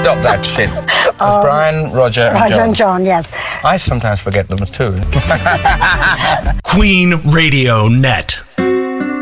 Stop that shit. It was Brian, Roger, and John. Roger and John, yes. I sometimes forget them too. Queen Radio Net.